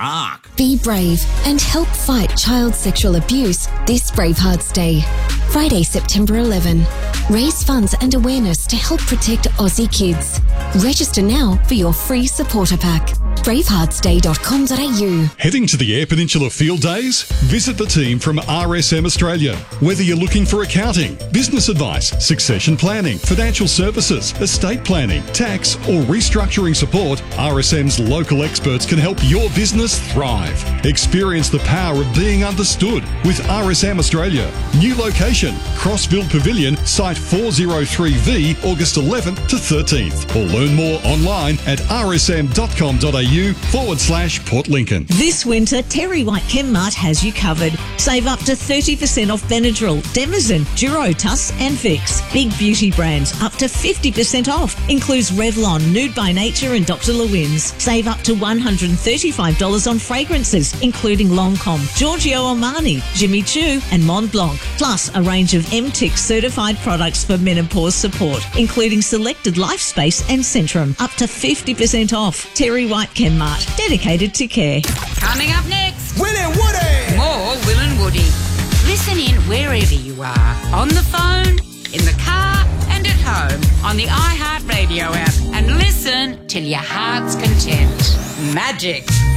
dark. Be brave and help fight child sexual abuse this Bravehearts Day. Friday, September 11. Raise funds and awareness to help protect Aussie kids. Register now for your free supporter pack. braveheartsday.com.au. Heading to the Eyre Peninsula Field Days? Visit the team from RSM Australia. Whether you're looking for accounting, business advice, succession planning, financial services, estate planning, tax or restructuring support, RSM's local experts can help your business thrive. Experience the power of being understood with RSM Australia. New location, Crossville Pavilion, Site 403V, August 11th to 13th. Or learn more online at rsm.com.au/Port Lincoln. This winter, Terry White Chemmart has you covered. Save up to 30% off Benadryl, Demazin, Durotus and Vicks. Big beauty brands up to 50% off. Includes Revlon, Nude by Nature and Dr. Lewin's. Save up to $135 on fragrances, including Lancôme, Giorgio Armani, Jimmy Choo and Mont Blanc. Plus a range of MTIC certified products for menopause support, including selected LifeSpace and Centrum. Up to 50% off. Terry White Chemmart, dedicated to care. Coming up next, Will and Woody! more Will and Woody. Listen in wherever you are, on the phone, in the car and at home, on the iHeartRadio app, and listen till your heart's content. Magic